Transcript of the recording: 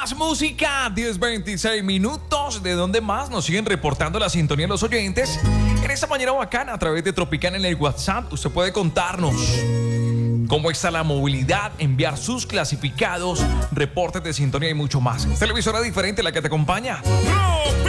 Más música, 10:26 minutos. ¿De dónde más nos siguen reportando la sintonía los oyentes? En esta mañana bacana, a través de Tropicana en el WhatsApp, usted puede contarnos cómo está la movilidad, enviar sus clasificados, reportes de sintonía y mucho más. Televisora diferente la que te acompaña.